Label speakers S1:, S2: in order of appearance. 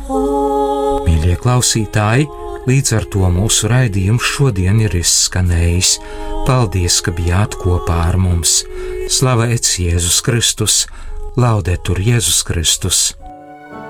S1: Mīļie klausītāji, līdz ar to mūsu raidījums šodien ir izskanējis. Paldies, ka bijāt kopā ar mums! Slavēts Jēzus Kristus! Laudetur Jēzus Kristus!